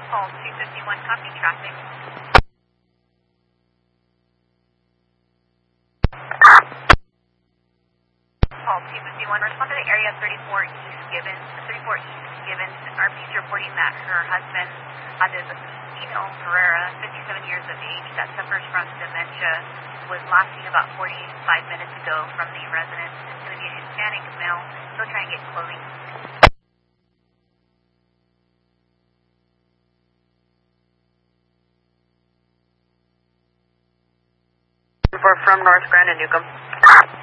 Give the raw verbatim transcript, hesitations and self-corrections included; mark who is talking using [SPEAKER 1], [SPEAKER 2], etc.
[SPEAKER 1] Call two fifty-one, copy traffic. Call two fifty-one, respond to the area thirty-four East Gibbons. thirty-four East Gibbons. R P's reporting that her husband, Adesino Pereira, fifty-seven years of age, that suffers from dementia, was last seen about forty-five minutes ago from the residence. It's going to be a Hispanic male, still trying to get clothing.
[SPEAKER 2] From North Grand and Newcomb.